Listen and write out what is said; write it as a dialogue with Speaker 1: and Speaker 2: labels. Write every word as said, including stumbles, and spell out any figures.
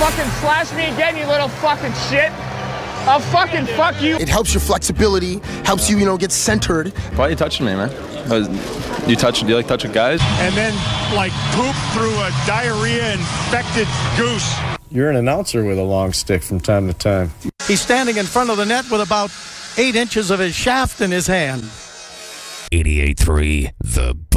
Speaker 1: fucking slash me again, you little fucking shit. I'll fucking fuck you.
Speaker 2: It helps your flexibility, helps you, you know, get centered.
Speaker 3: Why are you touching me, man? Was, you touch? Do you like touching guys?
Speaker 4: And then, like, poop through a diarrhea-infected goose.
Speaker 5: You're an announcer with a long stick from time to time.
Speaker 6: He's standing in front of the net with about eight inches of his shaft in his hand.
Speaker 7: eighty-eight point three The